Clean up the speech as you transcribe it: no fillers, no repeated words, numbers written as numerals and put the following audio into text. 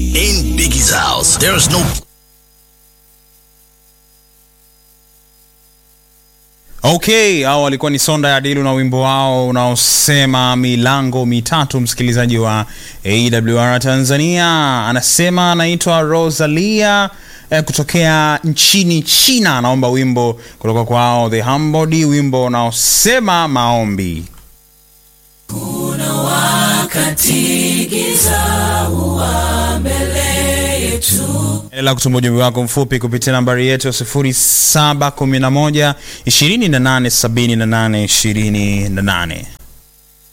in Biggie's house. There's no... Okay, hao walikuwa ni Sonda ya Dilu na wimbo wao unaosema milango mitatu. Msikilizaji wa AWR Tanzania anasema anaitwa Rosalia kutokea nchini China, anaomba wimbo kutoka kwao The Humbled, wimbo unaosema maombi. Kuna wakati giza huwa mbele yetu. Endelea kutuma ujumbe wako mfupi kupitia nambari yetu 0711 2878 28.